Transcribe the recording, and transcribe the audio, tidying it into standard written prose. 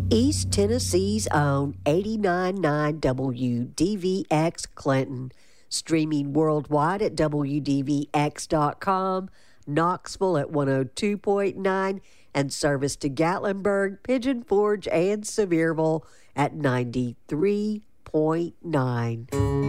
East Tennessee's own 89.9 WDVX Clinton, streaming worldwide at WDVX.com, Knoxville at 102.9, and service to Gatlinburg, Pigeon Forge, and Sevierville at 93.9.